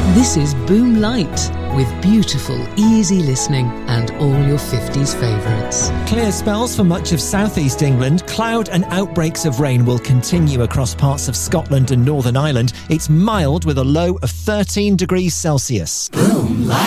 This is Boom Light, with beautiful, easy listening and all your 50s favourites. Clear spells for much of southeast England. Cloud and outbreaks of rain will continue across parts of Scotland and Northern Ireland. It's mild with a low of 13 degrees Celsius. Boom Light.